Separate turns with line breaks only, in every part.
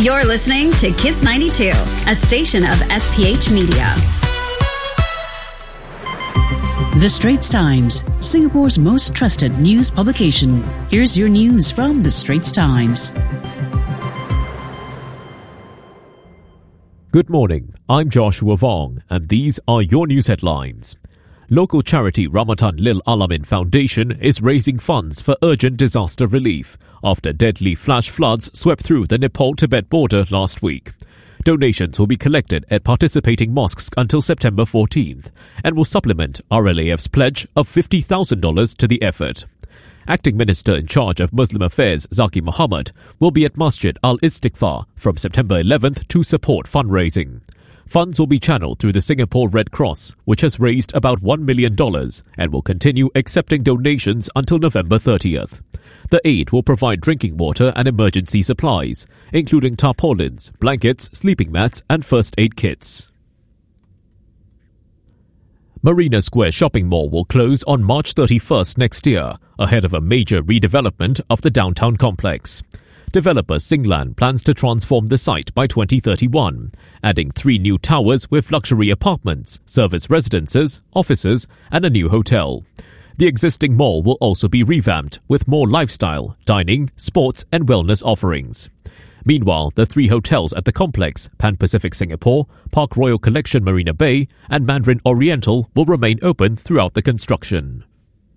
You're listening to Kiss 92, a station of SPH Media.
The Straits Times, Singapore's most trusted news publication. Here's your news from The Straits Times.
Good morning, I'm Joshua Vong, and these are your news headlines. Local charity Ramatan Lil Alamin Foundation is raising funds for urgent disaster relief after deadly flash floods swept through the Nepal-Tibet border last week. Donations will be collected at participating mosques until September 14th and will supplement RLAF's pledge of $50,000 to the effort. Acting Minister in charge of Muslim Affairs Zaki Muhammad will be at Masjid Al-Istighfar from September 11th to support fundraising. Funds will be channeled through the Singapore Red Cross, which has raised about $1 million and will continue accepting donations until November 30th. The aid will provide drinking water and emergency supplies, including tarpaulins, blankets, sleeping mats, and first aid kits. Marina Square Shopping Mall will close on March 31st next year, ahead of a major redevelopment of the downtown complex. Developer Singland plans to transform the site by 2031, adding 3 new towers with luxury apartments, service residences, offices, and a new hotel. The existing mall will also be revamped with more lifestyle, dining, sports, and wellness offerings. Meanwhile, the 3 hotels at the complex, Pan Pacific Singapore, Park Royal Collection Marina Bay, and Mandarin Oriental, will remain open throughout the construction.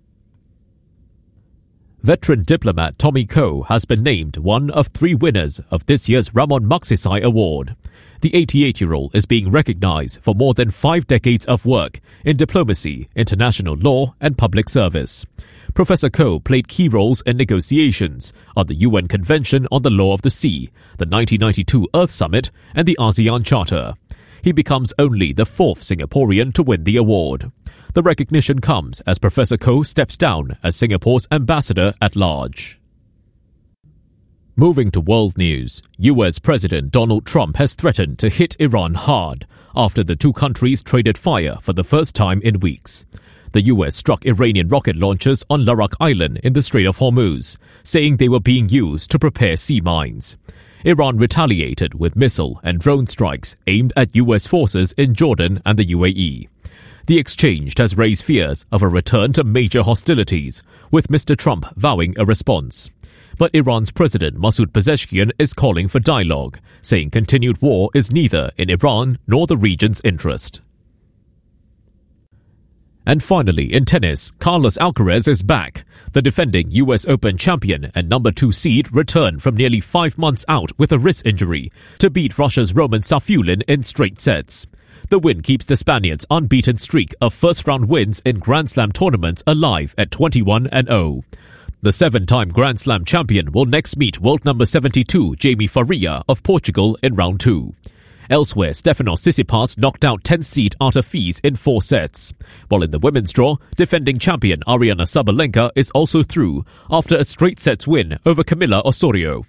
Veteran diplomat Tommy Koh has been named one of 3 winners of this year's Ramon Magsaysay Award. The 88-year-old is being recognized for more than 5 decades of work in diplomacy, international law, and public service. Professor Koh played key roles in negotiations on the UN Convention on the Law of the Sea, the 1992 Earth Summit, and the ASEAN Charter. He becomes only the 4th Singaporean to win the award. The recognition comes as Professor Koh steps down as Singapore's ambassador at large. Moving to world news, US President Donald Trump has threatened to hit Iran hard after the 2 countries traded fire for the first time in weeks. The US struck Iranian rocket launchers on Larak Island in the Strait of Hormuz, saying they were being used to prepare sea mines. Iran retaliated with missile and drone strikes aimed at US forces in Jordan and the UAE. The exchange has raised fears of a return to major hostilities, with Mr. Trump vowing a response. But Iran's President Masoud Pezeshkian is calling for dialogue, saying continued war is neither in Iran nor the region's interest. And finally, in tennis, Carlos Alcaraz is back. The defending US Open champion and number 2 seed returned from nearly 5 months out with a wrist injury to beat Russia's Roman Safulin in straight sets. The win keeps the Spaniards' unbeaten streak of first-round wins in Grand Slam tournaments alive at 21-0. The 7-time Grand Slam champion will next meet world number 72 Jamie Faria of Portugal in round 2. Elsewhere, Stefanos Tsitsipas knocked out 10th seed Arthur Fils in 4 sets. While in the women's draw, defending champion Ariana Sabalenka is also through after a straight sets win over Camila Osorio.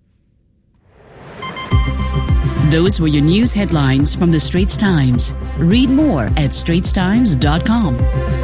Those were your news headlines from The Straits Times. Read more at straitstimes.com.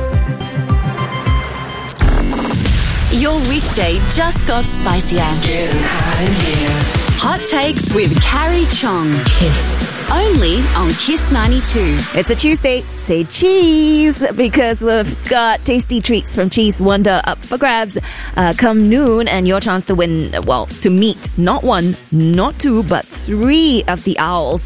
Your weekday just got spicier.
Getting hot in here.
Hot Takes with Carrie Chong.
Kiss.
Only on Kiss 92.
It's a Tuesday. Say cheese, because we've got tasty treats from Cheese Wonder up for grabs come noon, and your chance to win, to meet not 1, not 2, but 3 of the owls.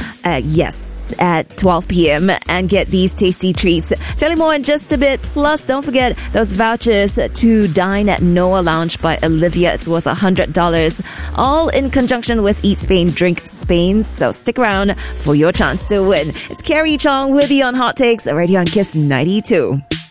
At 12 p.m. and get these tasty treats. Tell you more in just a bit. Plus, don't forget those vouchers to dine at Noah Lounge by Olivia. It's worth $100. All in conjunction with Eat Spain, Drink Spain. So stick around for your chance to win. It's Carrie Chong with you on Hot Takes, right here on Kiss 92.